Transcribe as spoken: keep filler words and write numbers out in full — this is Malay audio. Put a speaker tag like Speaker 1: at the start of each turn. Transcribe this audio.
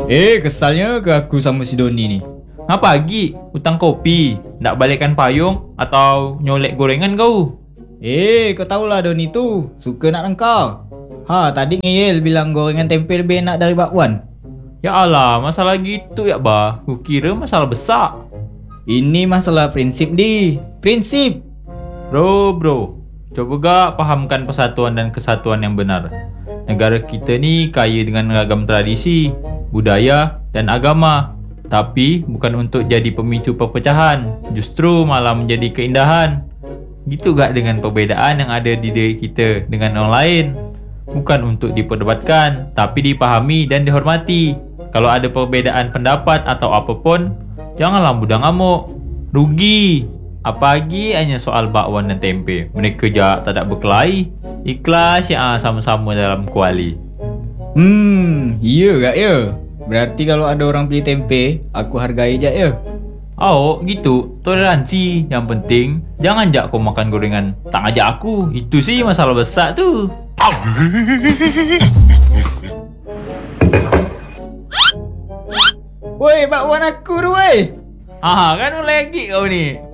Speaker 1: Eh, kesalnya ke aku sama si Doni ni.
Speaker 2: Ngapa lagi? Hutang kopi? Nak balikkan payung? Atau nyolek gorengan kau?
Speaker 1: Eh, kau tahulah Doni tu suka nak rengkau. Ha, tadi ngeyel bilang gorengan tempe lebih enak dari bakwan.
Speaker 2: Ya Allah, masalah gitu ya bah. Ku kira masalah besar.
Speaker 1: Ini masalah prinsip di. Prinsip.
Speaker 2: Bro, bro. Coba gak pahamkan persatuan dan kesatuan yang benar. Negara kita ni kaya dengan ragam tradisi, budaya dan agama. Tapi bukan untuk jadi pemicu perpecahan, justru malah menjadi keindahan. Gitu gak dengan perbezaan yang ada di diri kita dengan orang lain? Bukan untuk diperdebatkan, tapi dipahami dan dihormati. Kalau ada perbezaan pendapat atau apapun, janganlah mudah ngamuk. Rugi. Apalagi hanya soal bakwan dan tempe. Mereka jak tak ada berkelahi. Ikhlas ya sama-sama dalam kuali.
Speaker 1: Hmm, iya gak ya? Berarti kalau ada orang beli tempe, aku hargai je ya.
Speaker 2: Oh, gitu. Toleransi. Yang penting, jangan jak kau makan gorengan tak ajak aku. Itu sih masalah besar tu.
Speaker 1: Woi, bakwan aku tu woi.
Speaker 2: Ah, kan mulai lagi kau ni.